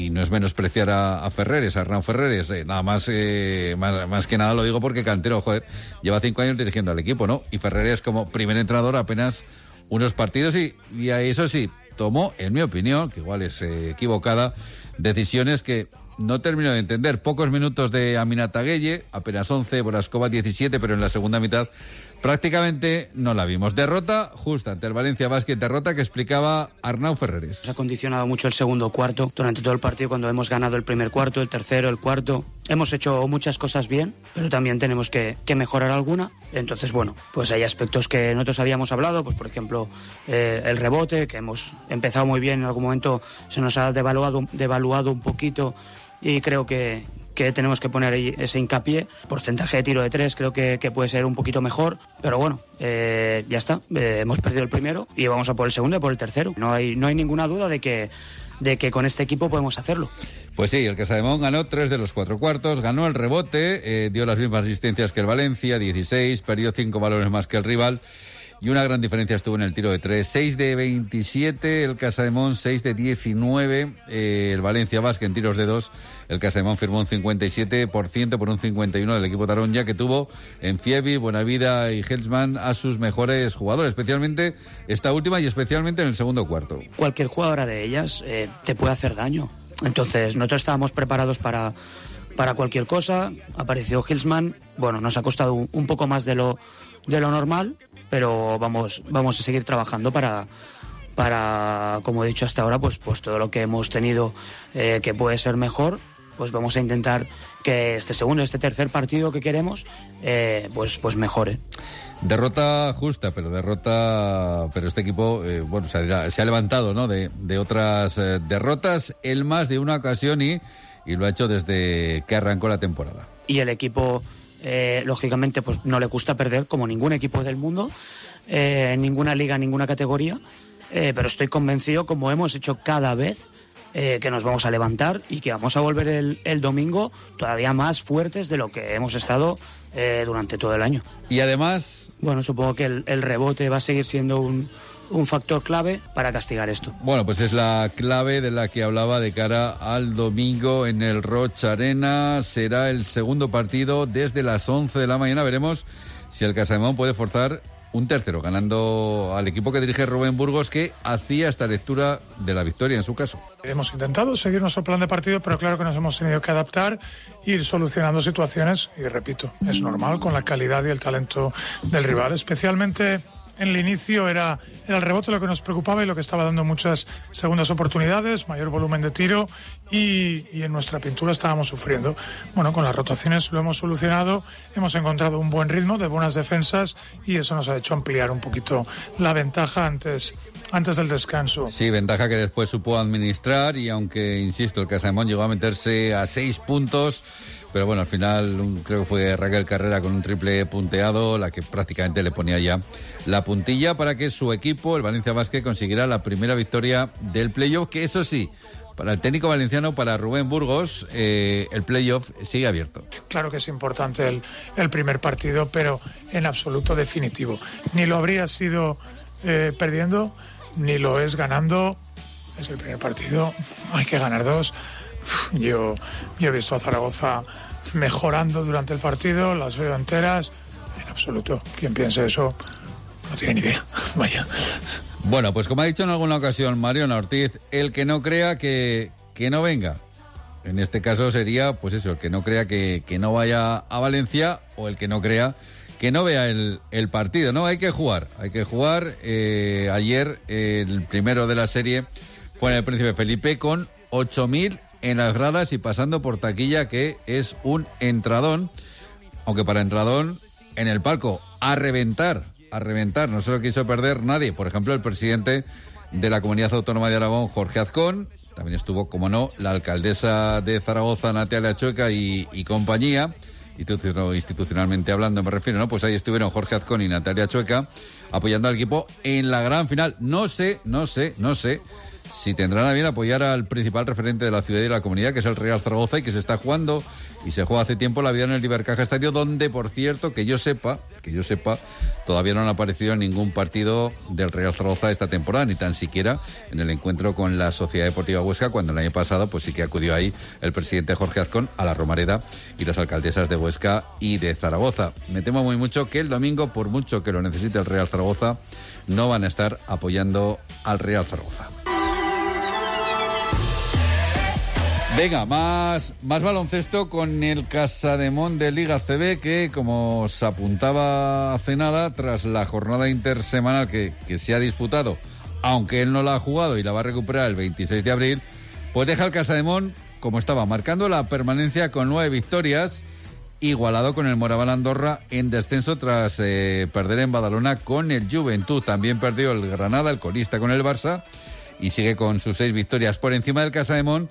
Y no es menospreciar a Ferreres, a Arnau Ferreres, nada más, más que nada lo digo porque Cantero, lleva 5 años dirigiendo al equipo, ¿no? Y Ferreres como primer entrenador apenas unos partidos y a eso sí, tomó, en mi opinión, que igual es equivocada, decisiones que no termino de entender. Pocos minutos de Aminata Gueye, apenas 11, Borascova 17, pero en la segunda mitad prácticamente no la vimos. Derrota justa ante el Valencia Basket, derrota que explicaba Arnau Ferreres. Se ha condicionado mucho el segundo cuarto durante todo el partido, cuando hemos ganado el primer cuarto, el tercero, el cuarto. Hemos hecho muchas cosas bien, pero también tenemos que mejorar alguna. Entonces, bueno, pues hay aspectos que nosotros habíamos hablado, pues por ejemplo, el rebote, que hemos empezado muy bien, en algún momento se nos ha devaluado un poquito y creo que tenemos que poner ahí ese hincapié. Porcentaje de tiro de 3 creo que puede ser un poquito mejor, pero bueno, ya está, hemos perdido el primero y vamos a por el segundo y por el tercero. No hay ninguna duda de que con este equipo podemos hacerlo. Pues sí, el Casademón ganó 3 de los 4 cuartos, ganó el rebote, dio las mismas asistencias que el Valencia, 16, perdió 5 balones más que el rival. Y una gran diferencia estuvo en el tiro de 3. 6 de 27 el Casademón, 6 de 19 el Valencia Basket en tiros de 2. El Casademón firmó un 57% por un 51% del equipo taronja, que tuvo en Fievi, Buenavida y Helsman a sus mejores jugadores, especialmente esta última y especialmente en el segundo cuarto. Cualquier jugadora de ellas te puede hacer daño. Entonces nosotros estábamos preparados para cualquier cosa. Apareció Helsman, bueno, nos ha costado un poco más de lo normal, pero vamos a seguir trabajando para como he dicho hasta ahora, pues todo lo que hemos tenido que puede ser mejor, pues vamos a intentar que este segundo, este tercer partido que queremos, pues mejore. Derrota justa, pero este equipo, bueno, se ha levantado, ¿no? De otras derrotas, en más de una ocasión y lo ha hecho desde que arrancó la temporada. Y el equipo, lógicamente, pues no le gusta perder, como ningún equipo del mundo, en ninguna liga, en ninguna categoría, pero estoy convencido, como hemos hecho cada vez, que nos vamos a levantar y que vamos a volver el domingo todavía más fuertes de lo que hemos estado durante todo el año. Y además, bueno, supongo que el rebote va a seguir siendo un factor clave para castigar esto. Bueno, pues es la clave de la que hablaba de cara al domingo en el Rocha Arena. Será el segundo partido desde las 11 de la mañana. Veremos si el Casademón puede forzar un tercero, ganando al equipo que dirige Rubén Burgos, que hacía esta lectura de la victoria en su caso. Hemos intentado seguir nuestro plan de partido, pero claro que nos hemos tenido que adaptar, ir solucionando situaciones, y repito, es normal con la calidad y el talento del rival, especialmente en el inicio era el rebote lo que nos preocupaba y lo que estaba dando muchas segundas oportunidades, mayor volumen de tiro y en nuestra pintura estábamos sufriendo. Bueno, con las rotaciones lo hemos solucionado, hemos encontrado un buen ritmo de buenas defensas y eso nos ha hecho ampliar un poquito la ventaja antes del descanso. Sí, ventaja que después supo administrar y aunque, insisto, el Casademón llegó a meterse a 6 puntos, pero bueno, al final creo que fue Raquel Carrera con un triple punteado, la que prácticamente le ponía ya la puntilla para que su equipo, el Valencia Basket, consiguiera la primera victoria del playoff, que eso sí, para el técnico valenciano, para Rubén Burgos, el playoff sigue abierto. Claro que es importante el primer partido, pero en absoluto definitivo. Ni lo habría sido perdiendo, ni lo es ganando. Es el primer partido, hay que ganar 2. Yo he visto a Zaragoza mejorando durante el partido, las veo enteras, en absoluto. Quien piense eso no tiene ni idea. Vaya. Bueno, pues como ha dicho en alguna ocasión Mariona Ortiz, el que no crea que no venga. En este caso sería, pues eso, el que no crea que no vaya a Valencia, o el que no crea que no vea el partido. No, hay que jugar. Ayer el primero de la serie fue en el Príncipe Felipe con 8.000 en las gradas y pasando por taquilla, que es un entradón, aunque para entradón en el palco a reventar, no se lo quiso perder nadie. Por ejemplo, el presidente de la Comunidad Autónoma de Aragón, Jorge Azcón, también estuvo, como no, la alcaldesa de Zaragoza, Natalia Chueca y compañía, institucionalmente hablando me refiero, ¿no? Pues ahí estuvieron Jorge Azcón y Natalia Chueca apoyando al equipo en la gran final. No sé si tendrán a bien apoyar al principal referente de la ciudad y de la comunidad, que es el Real Zaragoza, y que se está jugando y se juega hace tiempo la vida en el Ibercaja Estadio, donde, por cierto, que yo sepa, todavía no han aparecido en ningún partido del Real Zaragoza esta temporada, ni tan siquiera en el encuentro con la Sociedad Deportiva Huesca, cuando el año pasado pues sí que acudió ahí el presidente Jorge Azcón a la Romareda y las alcaldesas de Huesca y de Zaragoza. Me temo muy mucho que el domingo, por mucho que lo necesite el Real Zaragoza, no van a estar apoyando al Real Zaragoza. Venga, más baloncesto con el Casademón de Liga CB, que como se apuntaba hace nada, tras la jornada intersemanal que se ha disputado, aunque él no la ha jugado y la va a recuperar el 26 de abril, pues deja el Casademón como estaba, marcando la permanencia con 9 victorias, igualado con el Moraván Andorra en descenso tras perder en Badalona con el Juventud. También perdió el Granada, el colista, con el Barça, y sigue con sus 6 victorias. Por encima del Casademón,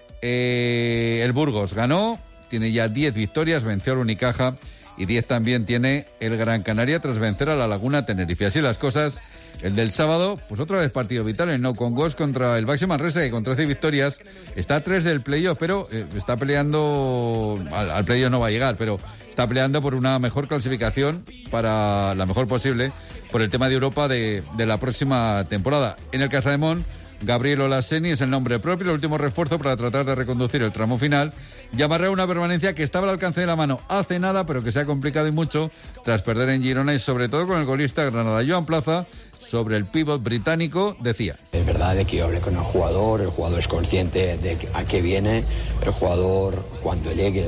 el Burgos ganó, tiene ya 10 victorias, venció al Unicaja, y 10 también tiene el Gran Canaria tras vencer a la Laguna Tenerife. Así las cosas, el del sábado, pues otra vez partido vital, el No Congos contra el Baxi Manresa, que con 13 victorias está a 3 del playoff, pero está peleando, al playoff no va a llegar, pero está peleando por una mejor clasificación, para la mejor posible, por el tema de Europa de la próxima temporada. En el Casademón, Gabriel Olaseni es el nombre propio, el último refuerzo para tratar de reconducir el tramo final y amarrar una permanencia que estaba al alcance de la mano hace nada, pero que se ha complicado y mucho tras perder en Girona, y sobre todo con el golista Granada. Joan Plaza, sobre el pívot británico, decía: es verdad de que yo hablé con el jugador es consciente de a qué viene, el jugador cuando llegue,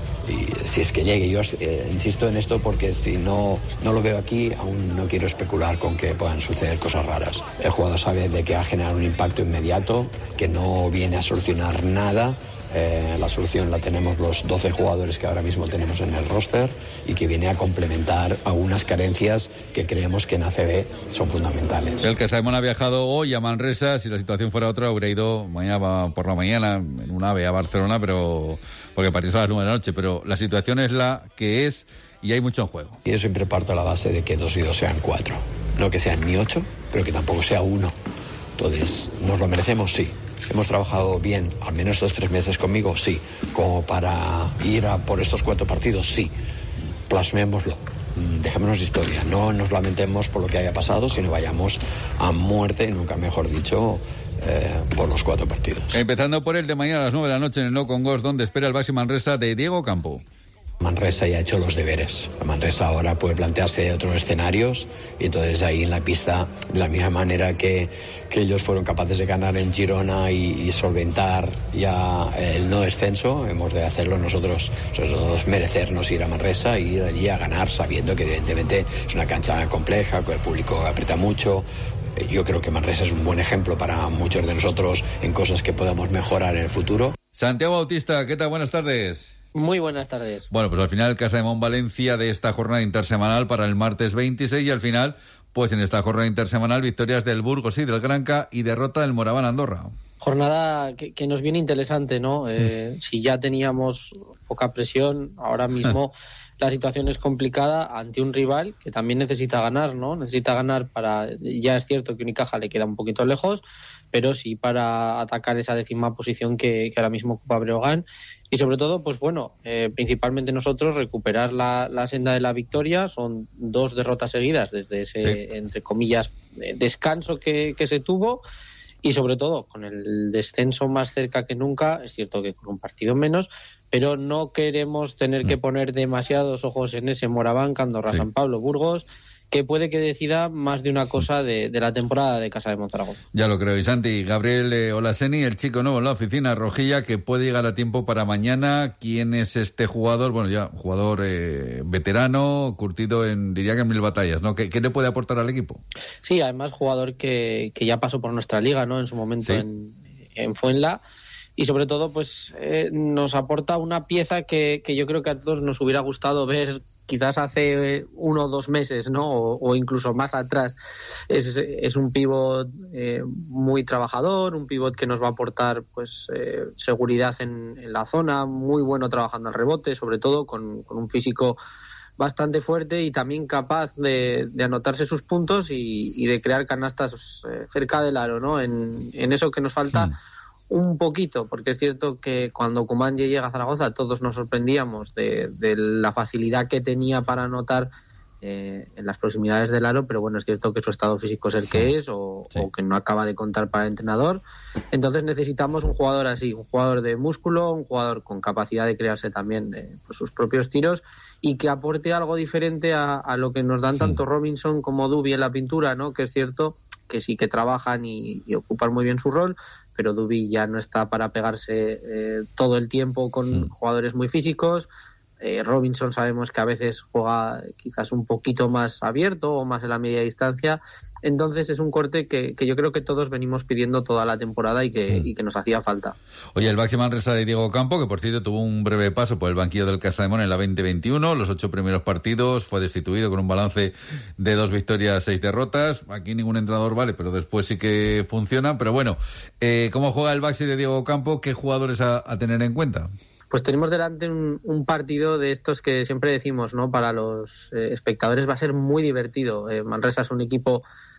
y si es que llegue. Yo insisto en esto porque si no lo veo aquí, aún no quiero especular con que puedan suceder cosas raras. El jugador sabe de que va a generar un impacto inmediato, que no viene a solucionar nada. La solución la tenemos los 12 jugadores que ahora mismo tenemos en el roster, y que viene a complementar algunas carencias que creemos que en ACB son fundamentales. El Casademón ha viajado hoy a Manresa. Si la situación fuera otra, hubiera ido mañana por la mañana en un AVE a Barcelona, pero porque el partido es a las 9 de la noche, pero la situación es la que es y hay mucho en juego. Y yo siempre parto a la base de que 2 y 2 sean 4, no que sean ni 8, pero que tampoco sea 1. Entonces, ¿nos lo merecemos? Sí. ¿Hemos trabajado bien al menos 2-3 meses conmigo? Sí. ¿Como para ir a por estos 4 partidos? Sí. Plasmémoslo. Dejémonos de historia. No nos lamentemos por lo que haya pasado, sino vayamos a muerte, nunca mejor dicho, por los 4 partidos. Empezando por el de mañana a las 9 de la noche en el No Congos, donde espera el Baxi Manresa de Diego Campo. Manresa ya ha hecho los deberes. Manresa ahora puede plantearse otros escenarios, y entonces ahí en la pista, de la misma manera que ellos fueron capaces de ganar en Girona y solventar ya el no descenso, hemos de hacerlo nosotros merecernos ir a Manresa y ir allí a ganar, sabiendo que evidentemente es una cancha compleja, que el público aprieta mucho. Yo creo que Manresa es un buen ejemplo para muchos de nosotros en cosas que podamos mejorar en el futuro. Santiago Bautista, ¿qué tal? Buenas tardes. Muy buenas tardes. Bueno, pues al final el Casademón Valencia de esta jornada intersemanal para el martes 26, y al final, pues en esta jornada intersemanal, victorias del Burgos y del Granca y derrota del Moraván Andorra. Jornada que nos viene interesante, ¿no? Si ya teníamos poca presión, ahora mismo la situación es complicada ante un rival que también necesita ganar, ¿no? Necesita ganar para... Ya es cierto que Unicaja le queda un poquito lejos, pero sí para atacar esa 10ª posición que ahora mismo ocupa Breogán. Y sobre todo, pues bueno, principalmente nosotros recuperar la senda de la victoria. Son 2 derrotas seguidas desde ese, entre comillas, descanso que se tuvo. Y sobre todo, con el descenso más cerca que nunca, es cierto que con un partido menos, pero no queremos tener que poner demasiados ojos en ese Moraván, Andorra, San Pablo, Burgos, que puede que decida más de una cosa de la temporada de Casademón Zaragoza. Ya lo creo. Y Santi, Gabriel Olaseni, el chico nuevo en la oficina rojilla, que puede llegar a tiempo para mañana. ¿Quién es este jugador? Bueno, ya, jugador veterano, curtido diría que en 1000 batallas, ¿no? ¿Qué le puede aportar al equipo? Sí, además jugador que ya pasó por nuestra liga, ¿no? En su momento en Fuenla. Y sobre todo, pues nos aporta una pieza que yo creo que a todos nos hubiera gustado ver quizás hace 1 o 2 meses, ¿no? O incluso más atrás. Es un pívot muy trabajador, un pívot que nos va a aportar pues seguridad en la zona, muy bueno trabajando al rebote, sobre todo con un físico bastante fuerte y también capaz de anotarse sus puntos y de crear canastas cerca del aro, ¿no? En eso que nos falta un poquito, porque es cierto que cuando Koeman llega a Zaragoza todos nos sorprendíamos de la facilidad que tenía para anotar en las proximidades del aro, pero bueno, es cierto que su estado físico es el que es o que no acaba de contar para el entrenador. Entonces necesitamos un jugador así, un jugador de músculo, un jugador con capacidad de crearse también pues sus propios tiros y que aporte algo diferente a lo que nos dan tanto Robinson como Duby en la pintura, ¿no? Que es cierto que sí que trabajan y ocupan muy bien su rol, pero Duby ya no está para pegarse todo el tiempo con jugadores muy físicos. Robinson sabemos que a veces juega quizás un poquito más abierto o más en la media distancia, entonces es un corte que yo creo que todos venimos pidiendo toda la temporada y que nos hacía falta. Oye, el Baxi Manresa de Diego Campo, que por cierto tuvo un breve paso por el banquillo del Casademón en la 2021, los 8 primeros partidos, fue destituido con un balance de 2 victorias, 6 derrotas. Aquí ningún entrenador vale, pero después sí que funciona. Pero bueno, ¿cómo juega el Baxi de Diego Campo? ¿Qué jugadores a tener en cuenta? Pues tenemos delante un partido de estos que siempre decimos, ¿no? Para los espectadores va a ser muy divertido. Manresa es un equipo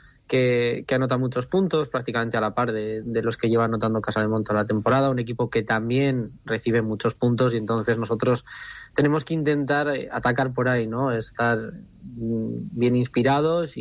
que anota muchos puntos, prácticamente a la par de los que lleva anotando Casademón toda la temporada, un equipo que también recibe muchos puntos y entonces nosotros tenemos que intentar atacar por ahí, ¿no? Estar bien inspirados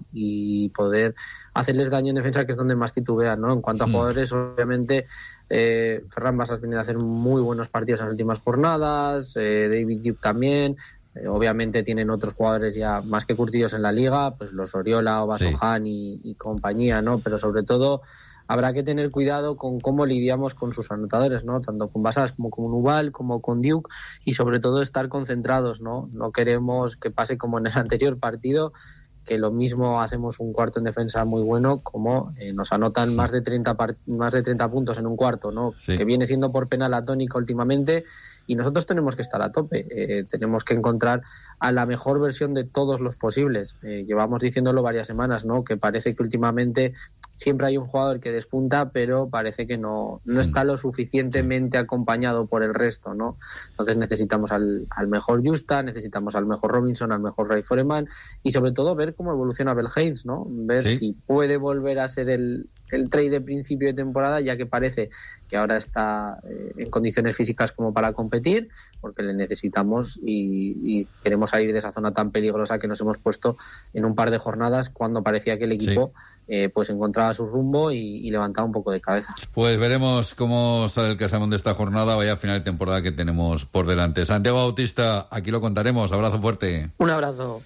y poder hacerles daño en defensa, que es donde más titubean, ¿no? En cuanto a jugadores, obviamente Ferran Basas viene a hacer muy buenos partidos en las últimas jornadas, David Duke también. Obviamente tienen otros jugadores ya más que curtidos en la liga, pues los Oriola, Obasohan y compañía, ¿no? Pero sobre todo habrá que tener cuidado con cómo lidiamos con sus anotadores, ¿no? Tanto con Basas como con Ubal, como con Duke, y sobre todo estar concentrados, ¿no? No queremos que pase como en el anterior partido, que lo mismo hacemos un cuarto en defensa muy bueno, como nos anotan más de 30 puntos en un cuarto, ¿no? Que viene siendo por penal la tónica últimamente, y nosotros tenemos que estar a tope, tenemos que encontrar a la mejor versión de todos los posibles. Llevamos diciéndolo varias semanas, ¿no? Que parece que últimamente siempre hay un jugador que despunta, pero parece que no está lo suficientemente acompañado por el resto, ¿no? Entonces necesitamos al mejor Justa, necesitamos al mejor Robinson, al mejor Ray Foreman y sobre todo ver cómo evoluciona Bell Haynes, ¿no? Ver si puede volver a ser el trade de principio de temporada, ya que parece que ahora está en condiciones físicas como para competir, porque le necesitamos y queremos salir de esa zona tan peligrosa que nos hemos puesto en un par de jornadas cuando parecía que el equipo pues encontraba su rumbo y levantaba un poco de cabeza. Pues veremos cómo sale el Casademón de esta jornada, vaya final de temporada que tenemos por delante. Santiago Bautista, aquí lo contaremos. Abrazo fuerte. Un abrazo.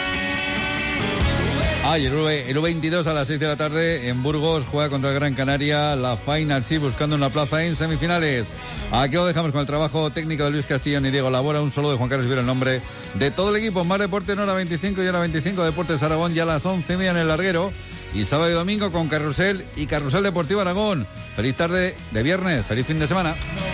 El U22 a las 6 de la tarde en Burgos juega contra el Gran Canaria, la Final sí buscando una plaza en semifinales. Aquí lo dejamos con el trabajo técnico de Luis Castillón y Diego Labora. Un saludo de Juan Carlos Viera en nombre de todo el equipo. Más deporte en hora 25 y hora 25 Deportes Aragón ya a las 11:30 en el Larguero. Y sábado y domingo con Carrusel y Carrusel Deportivo Aragón. Feliz tarde de viernes, feliz fin de semana.